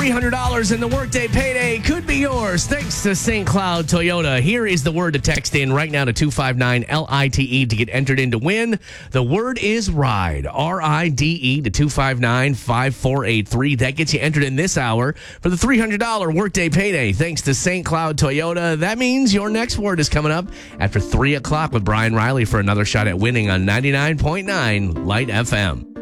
$300 in the Workday Payday could be yours thanks to St. Cloud Toyota. Here is the word to text in right now to 259-LITE to get entered in to win. The word is RIDE, R-I-D-E to 259-5483. That gets you entered in this hour for the $300 Workday Payday thanks to St. Cloud Toyota. That means your next word is coming up after 3 o'clock with Brian Riley for another shot at winning on 99.9 Light FM.